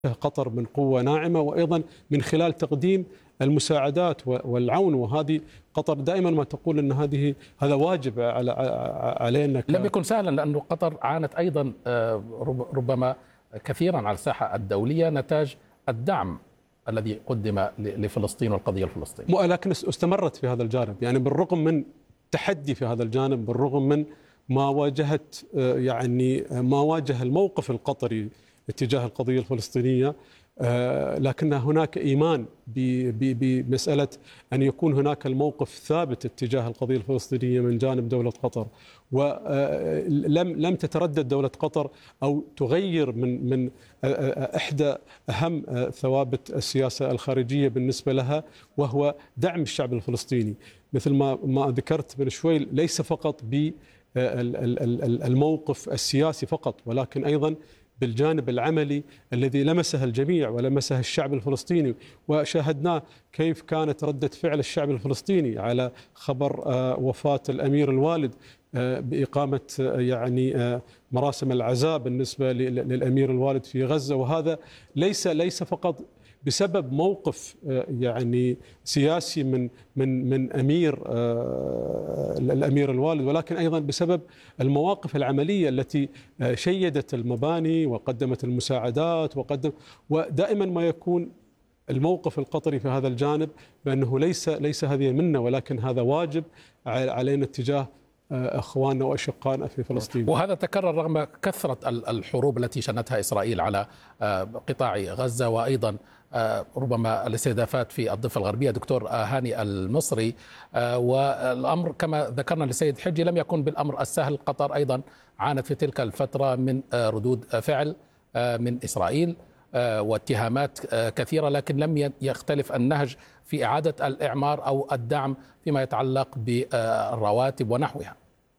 قطر من قوة ناعمة، وأيضا من خلال تقديم المساعدات والعون. وهذه قطر دائما ما تقول أن هذا واجب علينا. لم يكن سهلا لأن قطر عانت أيضا ربما كثيرا على الساحة الدولية نتاج الدعم الذي قدم لفلسطين والقضية الفلسطينية، لكن استمرت في هذا الجانب، يعني بالرغم من تحدي في هذا الجانب، بالرغم من ما واجهت ما واجه الموقف القطري اتجاه القضية الفلسطينية، لكن هناك إيمان بمسألة أن يكون هناك الموقف ثابت اتجاه القضية الفلسطينية من جانب دولة قطر. ولم تتردد دولة قطر أو تغير من إحدى أهم ثوابت السياسة الخارجية بالنسبة لها، وهو دعم الشعب الفلسطيني. مثل ما ذكرت من شوي، ليس فقط بالموقف السياسي فقط، ولكن أيضا بالجانب العملي الذي لمسه الجميع ولمسه الشعب الفلسطيني. وشاهدنا كيف كانت ردة فعل الشعب الفلسطيني على خبر وفاة الأمير الوالد، بإقامة مراسم العزاء بالنسبة للأمير الوالد في غزة. وهذا ليس فقط بسبب موقف سياسي من الأمير الوالد، ولكن أيضا بسبب المواقف العملية التي شيدت المباني وقدمت المساعدات ودائما ما يكون الموقف القطري في هذا الجانب بأنه ليس هذه منة، ولكن هذا واجب علينا اتجاه أخواننا وأشقائنا في فلسطين. وهذا تكرر رغم كثرة الحروب التي شنتها إسرائيل على قطاع غزة، وأيضا ربما الاستهدافات في الضفة الغربية. دكتور هاني المصري، والأمر كما ذكرنا للسيد حجي لم يكن بالأمر السهل. قطر أيضا عانت في تلك الفترة من ردود فعل من إسرائيل واتهامات كثيرة، لكن لم يختلف النهج في إعادة الإعمار أو الدعم فيما يتعلق بالرواتب ونحوها.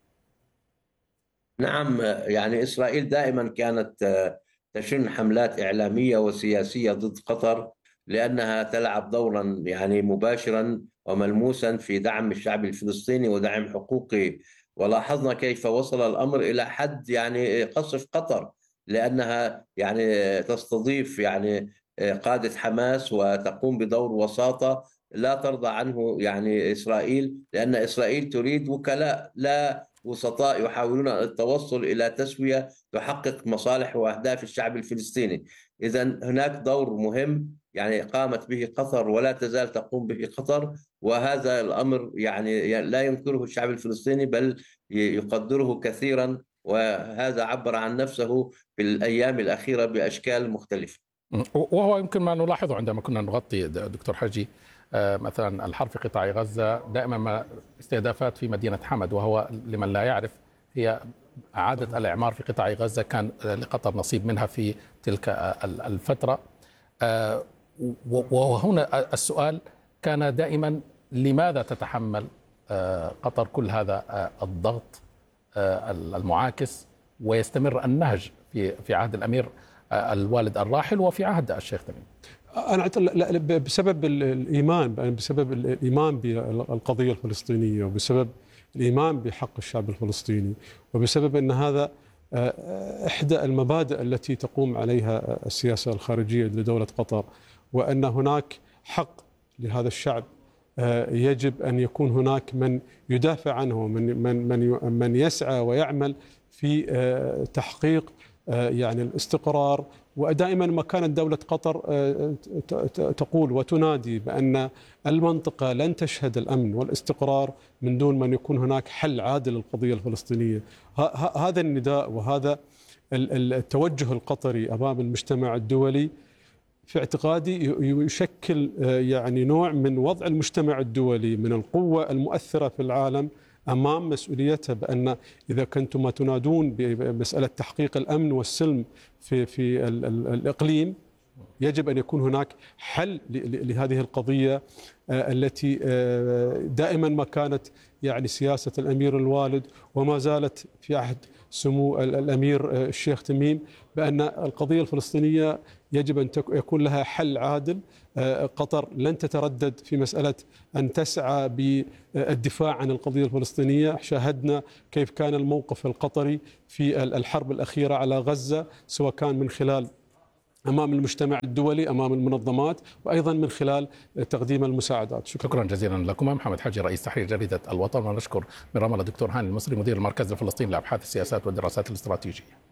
نعم، إسرائيل دائما كانت تشن حملات إعلامية وسياسية ضد قطر لأنها تلعب دورا مباشرا وملموسا في دعم الشعب الفلسطيني ودعم حقوقه. ولاحظنا كيف وصل الأمر إلى حد قصف قطر، لأنها تستضيف قادة حماس وتقوم بدور وساطة لا ترضى عنه إسرائيل، لأن إسرائيل تريد وكلاء لا وسطاء يحاولون التوصل إلى تسوية تحقق مصالح وأهداف الشعب الفلسطيني. إذن هناك دور مهم قامت به قطر ولا تزال تقوم به قطر، وهذا الأمر لا ينكره الشعب الفلسطيني بل يقدره كثيرا، وهذا عبر عن نفسه في الأيام الأخيرة بأشكال مختلفة. وهو يمكن ما نلاحظه عندما كنا نغطي دكتور حجي مثلا الحرب في قطاع غزة، دائما ما استهدافات في مدينة حمد، وهو لمن لا يعرف هي إعادة الإعمار في قطاع غزة كان لقطر نصيب منها في تلك الفترة. وهنا السؤال كان دائما لماذا تتحمل قطر كل هذا الضغط المعاكس ويستمر النهج في عهد الأمير الوالد الراحل وفي عهد الشيخ تميم؟ أنا بسبب الإيمان بالقضية الفلسطينية، وبسبب الإيمان بحق الشعب الفلسطيني، وبسبب أن هذا إحدى المبادئ التي تقوم عليها السياسة الخارجية لدولة قطر، وأن هناك حق لهذا الشعب. يجب أن يكون هناك من يدافع عنه، من يسعى ويعمل في تحقيق الاستقرار. ودائما ما كانت دولة قطر تقول وتنادي بأن المنطقة لن تشهد الأمن والاستقرار من دون من يكون هناك حل عادل للقضية الفلسطينية. هذا النداء وهذا التوجه القطري أمام المجتمع الدولي في اعتقادي يشكل نوع من وضع المجتمع الدولي من القوة المؤثرة في العالم أمام مسؤوليتها، بأن إذا كنتم ما تنادون بمسألة تحقيق الأمن والسلم في الإقليم، يجب أن يكون هناك حل لهذه القضية التي دائما ما كانت سياسة الأمير الوالد وما زالت في عهد سمو الأمير الشيخ تميم، بأن القضية الفلسطينية يجب أن يكون لها حل عادل. قطر لن تتردد في مسألة أن تسعى بالدفاع عن القضية الفلسطينية. شاهدنا كيف كان الموقف القطري في الحرب الأخيرة على غزة، سواء كان من خلال أمام المجتمع الدولي، أمام المنظمات، وأيضا من خلال تقديم المساعدات. شكرا جزيلا لكم. محمد حجي، رئيس تحرير جريدة الوطن، ونشكر من رام الله دكتور هاني المصري، مدير المركز الفلسطيني لأبحاث السياسات والدراسات الاستراتيجية.